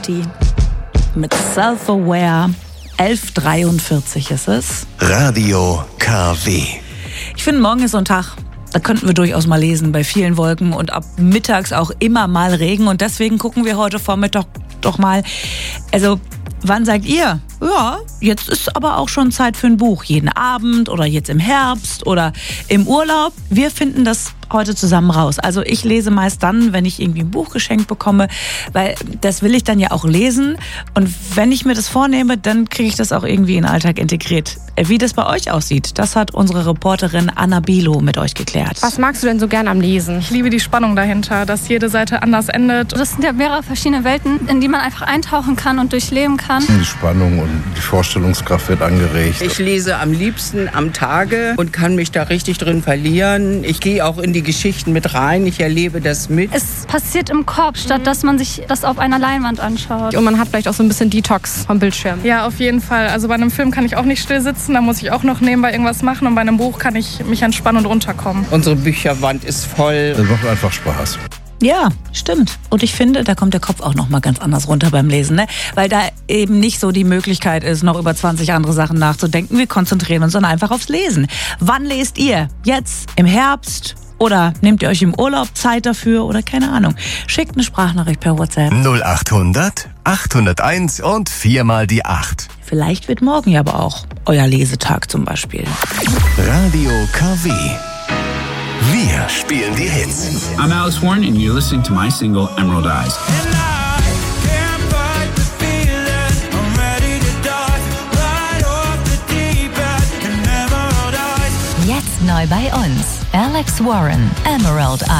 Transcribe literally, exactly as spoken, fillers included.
City mit Self-Aware. elf Uhr dreiundvierzig ist es. Radio K W. Ich finde, morgen ist so ein Tag, da könnten wir durchaus mal lesen, bei vielen Wolken und ab mittags auch immer mal Regen. Und deswegen gucken wir heute Vormittag doch mal, also wann sagt ihr? Ja, jetzt ist aber auch schon Zeit für ein Buch. Jeden Abend oder jetzt im Herbst oder im Urlaub. Wir finden das heute zusammen raus. Also ich lese meist dann, wenn ich irgendwie ein Buch geschenkt bekomme, weil das will ich dann ja auch lesen. Und wenn ich mir das vornehme, dann kriege ich das auch irgendwie in den Alltag integriert. Wie das bei euch aussieht, das hat unsere Reporterin Anna Bilo mit euch geklärt. Was magst du denn so gern am Lesen? Ich liebe die Spannung dahinter, dass jede Seite anders endet. Das sind ja mehrere verschiedene Welten, in die man einfach eintauchen kann und durchleben kann. Die Spannung und die Vorstellungskraft wird angeregt. Ich lese am liebsten am Tage und kann mich da richtig drin verlieren. Ich gehe auch in die Geschichten mit rein, ich erlebe das mit. Es passiert im Kopf, statt dass man sich das auf einer Leinwand anschaut. Und man hat vielleicht auch so ein bisschen Detox vom Bildschirm. Ja, auf jeden Fall. Also bei einem Film kann ich auch nicht still sitzen, da muss ich auch noch nebenbei irgendwas machen. Und bei einem Buch kann ich mich entspannen und runterkommen. Unsere Bücherwand ist voll. Das macht einfach Spaß. Ja, stimmt. Und ich finde, da kommt der Kopf auch noch mal ganz anders runter beim Lesen, ne? Weil da eben nicht so die Möglichkeit ist, noch über zwanzig andere Sachen nachzudenken. Wir konzentrieren uns dann einfach aufs Lesen. Wann lest ihr? Jetzt? Im Herbst? Oder nehmt ihr euch im Urlaub Zeit dafür? Oder keine Ahnung. Schickt eine Sprachnachricht per WhatsApp. null achthundert, achthunderteins und viermal die acht. Vielleicht wird morgen ja aber auch euer Lesetag zum Beispiel. Radio K W. Wir spielen die Hits. I'm Alex Warren and you're listening to my single Emerald Eyes. Jetzt neu bei uns. Alex Warren, Emerald Eyes.